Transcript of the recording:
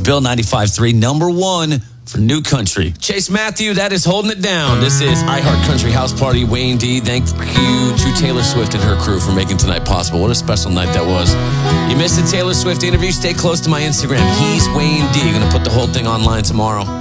Bill 95.3, number one for New Country. Chase Matthew, that is holding it down. This is iHeart Country House Party. Wayne D, thank you to Taylor Swift and her crew for making tonight possible. What a special night that was. You missed the Taylor Swift interview? Stay close to my Instagram. He's Wayne D. Going to put the whole thing online tomorrow.